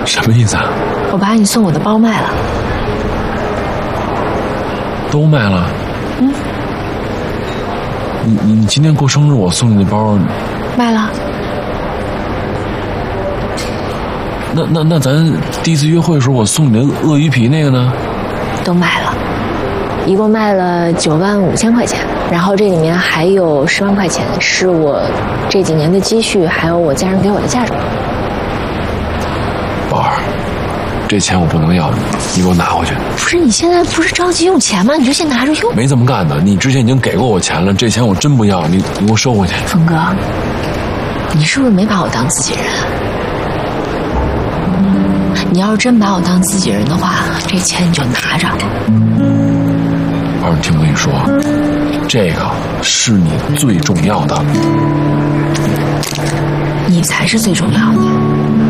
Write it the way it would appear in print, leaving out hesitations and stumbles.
什么意思啊？ 我把你送我的包卖了。 都卖了？ 嗯。 你今天过生日，我送你的包卖了。 那咱第一次约会的时候，我送你的鳄鱼皮那个呢？ 都卖了，一共卖了95000块钱，然后这里面还有10万块钱是我这几年的积蓄，还有我家人给我的嫁妆。 宝儿，这钱我不能要，你给我拿回去。 不是，你现在不是着急用钱吗？你就先拿着用。 没这么干的，你之前已经给过我钱了，这钱我真不要，你给我收回去。 峰哥，你是不是没把我当自己人？你要是真把我当自己人的话，这钱你就拿着。 宝儿，你听我跟你说，这个是你最重要的。 你才是最重要的。